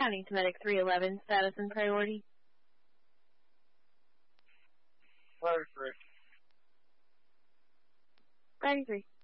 County to Medic 311, status and priority. Fire free. 93.